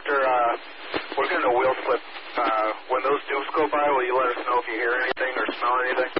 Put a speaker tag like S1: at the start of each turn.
S1: after we're getting a wheel slip. When those dupes go by, will you let us know if you hear anything or smell anything?